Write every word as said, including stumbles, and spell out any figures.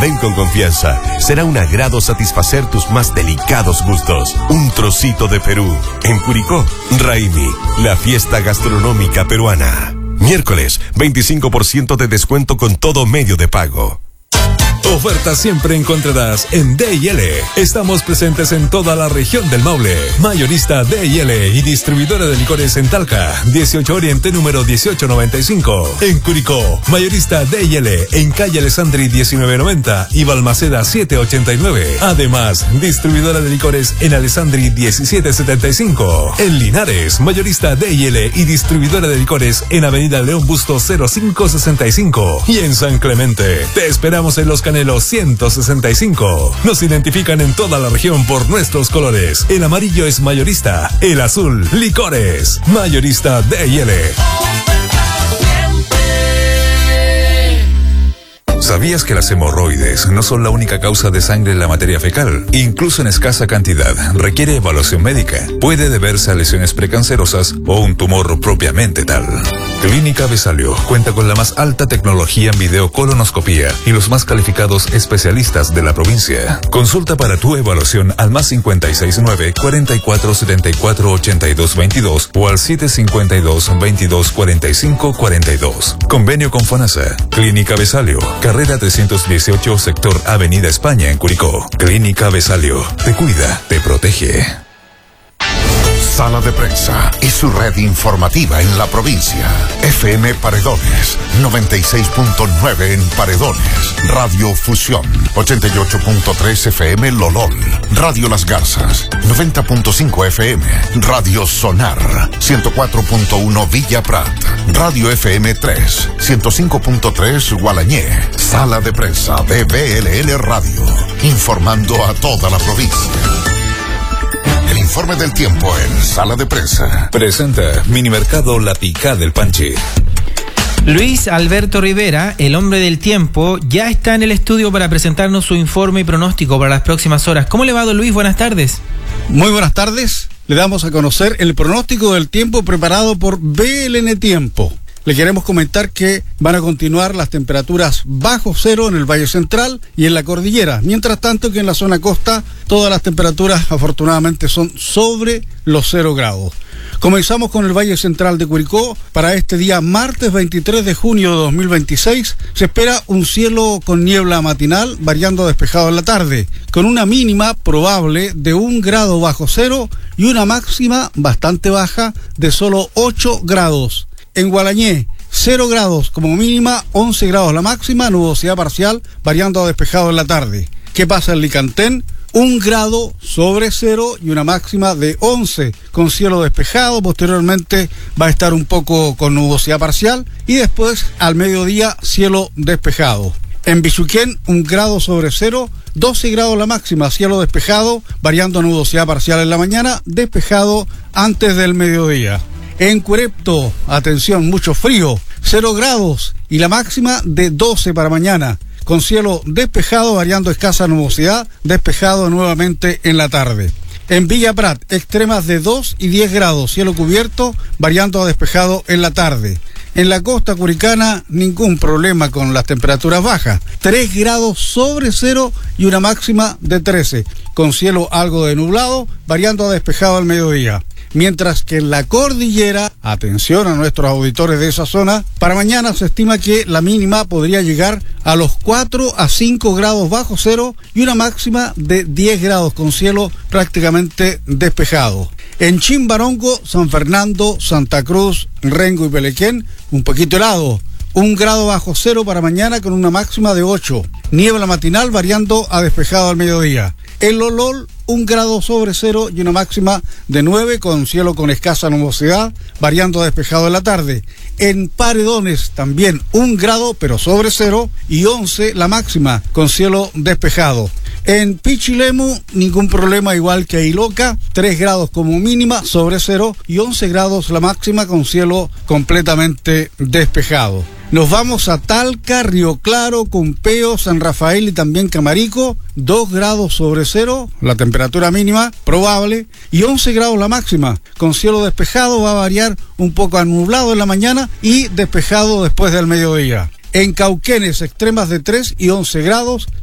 Ven con confianza. Será un agrado satisfacer tus más delicados gustos. Un trocito de Perú. En Curicó, Raimi, la fiesta gastronómica peruana. Miércoles, veinticinco por ciento de descuento con todo medio de pago. Ofertas siempre encontrarás en D y L. Estamos presentes en toda la región del Maule. Mayorista D y L y distribuidora de licores en Talca, dieciocho Oriente número dieciocho noventa y cinco. En Curicó, mayorista D y L en calle Alessandri diecinueve noventa y Balmaceda siete ochenta y nueve. Además, distribuidora de licores en Alessandri diecisiete setenta y cinco. En Linares, mayorista D y L y distribuidora de licores en Avenida León Bustos cero cinco sesenta y cinco. Y en San Clemente, te esperamos en los canales ciento sesenta y cinco. Nos identifican en toda la región por nuestros colores. El amarillo es mayorista, el azul, licores. Mayorista D y L. ¿Sabías que las hemorroides no son la única causa de sangre en la materia fecal? Incluso en escasa cantidad, requiere evaluación médica. Puede deberse a lesiones precancerosas o un tumor propiamente tal. Clínica Besalio cuenta con la más alta tecnología en videocolonoscopía y los más calificados especialistas de la provincia. Consulta para tu evaluación al más cincuenta y seis nueve, cuarenta y cuatro setenta y cuatro ochenta y dos veintidós o al siete cincuenta y dos, veintidós cuarenta y cinco cuarenta y dos. Convenio con FONASA. Clínica Besalio, carrera trescientos dieciocho, sector Avenida España en Curicó. Clínica Besalio, te cuida, te protege. Sala de Prensa y su red informativa en la provincia. F M Paredones, noventa y seis punto nueve en Paredones. Radio Fusión, ochenta y ocho punto tres F M Lolol. Radio Las Garzas, noventa punto cinco F M. Radio Sonar, ciento cuatro punto uno Villa Prat. Radio F M tres, ciento cinco punto tres Gualañé. Sala de Prensa de B L L Radio, informando a toda la provincia. El informe del tiempo en Sala de Prensa. Presenta Minimercado La Picá del Panchi. Luis Alberto Rivera, el hombre del tiempo, ya está en el estudio para presentarnos su informe y pronóstico para las próximas horas. ¿Cómo le va, don Luis? Buenas tardes. Muy buenas tardes. Le damos a conocer el pronóstico del tiempo preparado por B L N Tiempo. Le queremos comentar que van a continuar las temperaturas bajo cero en el Valle Central y en la cordillera. Mientras tanto que en la zona costa todas las temperaturas afortunadamente son sobre los cero grados. Comenzamos con el Valle Central de Curicó. Para este día martes veintitrés de junio de dos mil veintiséis se espera un cielo con niebla matinal variando a despejado en la tarde, con una mínima probable de un grado bajo cero y una máxima bastante baja de solo ocho grados. En Gualañé, cero grados como mínima, once grados la máxima, nubosidad parcial, variando a despejado en la tarde. ¿Qué pasa en Licantén? Un grado sobre cero y una máxima de once, con cielo despejado. Posteriormente va a estar un poco con nubosidad parcial y después al mediodía cielo despejado. En Bichuquén, un grado sobre cero, doce grados la máxima, cielo despejado, variando a nubosidad parcial en la mañana, despejado antes del mediodía. En Curepto, atención, mucho frío, cero grados y la máxima de doce para mañana, con cielo despejado, variando escasa nubosidad, despejado nuevamente en la tarde. En Villa Prat, extremas de dos y diez grados, cielo cubierto, variando a despejado en la tarde. En la costa curicana, ningún problema con las temperaturas bajas, tres grados sobre cero y una máxima de trece, con cielo algo de nublado, variando a despejado al mediodía. Mientras que en la cordillera, atención a nuestros auditores de esa zona, para mañana se estima que la mínima podría llegar a los cuatro a cinco grados bajo cero y una máxima de diez grados con cielo prácticamente despejado. En Chimbarongo, San Fernando, Santa Cruz, Rengo y Pelequén, un poquito helado. Un grado bajo cero para mañana con una máxima de ocho. Niebla matinal variando a despejado al mediodía. En Lolol, un grado sobre cero y una máxima de nueve con cielo con escasa nubosidad, variando a despejado en la tarde. En Paredones también un grado pero sobre cero y once la máxima con cielo despejado. En Pichilemu ningún problema, igual que Iloca, tres grados como mínima sobre cero y once grados la máxima con cielo completamente despejado. Nos vamos a Talca, Río Claro, Cumpeo, San Rafael y también Camarico, dos grados sobre cero, la temperatura mínima probable, y once grados la máxima. Con cielo despejado, va a variar un poco a nublado en la mañana y despejado después del mediodía. En Cauquenes, extremas de tres y once grados,